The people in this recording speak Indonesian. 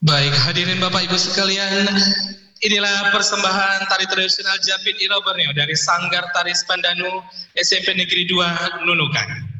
Baik, hadirin Bapak Ibu sekalian, inilah persembahan tari tradisional Japit Iro Borneo dari Sanggar Tari Spandanu SMP Negeri 2 Nunukan.